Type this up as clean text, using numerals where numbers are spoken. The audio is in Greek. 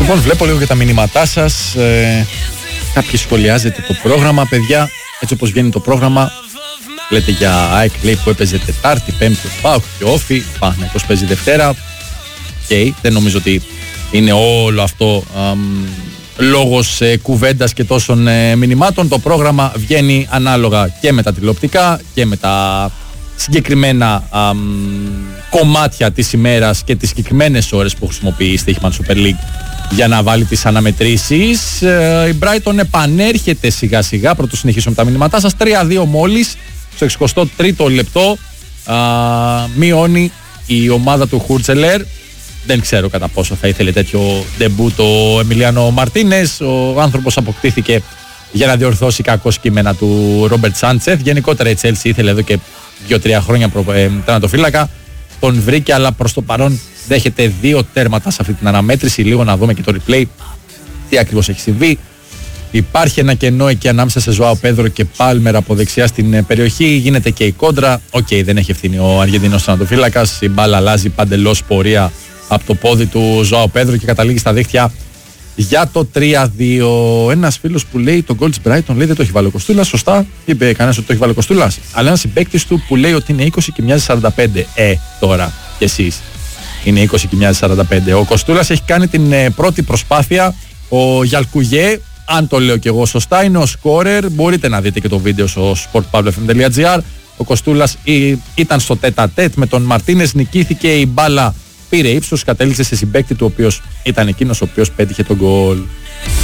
Λοιπόν, βλέπω λίγο και τα μηνύματά σας. Κάποιοι σχολιάζετε το πρόγραμμα, παιδιά. Έτσι όπως βγαίνει το πρόγραμμα, λέτε για ΑΕΚ, λέει, που έπαιζε Τετάρτη, Πέμπτη, ο ΠΑΟΚ και Όφη. Παναθηναϊκός παίζει Δευτέρα. Δεν νομίζω ότι είναι όλο αυτό λόγος κουβέντας και τόσων μηνυμάτων. Το πρόγραμμα βγαίνει ανάλογα και με τα τηλεοπτικά και με τα συγκεκριμένα κομμάτια της ημέρας και τις συγκεκριμένες ώρες που χρησιμοποιεί η Stoichman Super League για να βάλει τις αναμετρήσεις. Η Brighton επανέρχεται σιγά σιγά. Πρώτο συνεχίσουμε τα μηνύματά σας. 3-2 μόλις στο 63ο λεπτό. Μειώνει η ομάδα του Χούρτζελερ. Δεν ξέρω κατά πόσο θα ήθελε τέτοιο ντεμπούτ ο Εμιλιάνο Μαρτίνες. Ο άνθρωπος αποκτήθηκε για να διορθώσει κακό κείμενα του Ρόμπερτ Σάντσεθ. Γενικότερα η Chelsea ήθελε εδώ και 2-3 χρόνια τερματοφύλακα. Τον βρήκε, αλλά προς το παρόν δέχεται 2 τέρματα σε αυτή την αναμέτρηση. Λίγο να δούμε και το replay τι ακριβώς έχει συμβεί. Υπάρχει ένα κενό εκεί ανάμεσα σε Ζωάο Πέδρο και Πάλμερ από δεξιά στην περιοχή. Γίνεται και η κόντρα. Δεν έχει ευθύνη ο Αργεντινός τερματοφύλακας. Η μπάλα αλλάζει παντελώς πορεία από το πόδι του Ζωάο Πέδρο και καταλήγει στα δίχτυα για το 3-2. Ένας φίλος που λέει το goal της Brighton, λέει, δεν το έχει βάλει ο Κοστούλας. Σωστά, είπε κανένας ότι το έχει βάλει ο Κοστούλας. Αλλά ένας συμπαίκτης του που λέει ότι είναι 20 και μοιάζει 45. Τώρα κι εσείς είναι 20 και μοιάζει 45. Ο Κοστούλας έχει κάνει την πρώτη προσπάθεια. Ο Γιαλκουγέ, αν το λέω κι εγώ σωστά, είναι ο σκόρερ. Μπορείτε να δείτε και το βίντεο στο sportpavlefm.gr. Ο Κοστούλας ήταν στο τέτα-τέτ με τον Μαρτίνες, νικήθηκε, η μπάλα πήρε ύψος, κατέληξε σε συμπαίκτη του, ο οποίος ήταν εκείνος ο οποίος πέτυχε τον γκολ.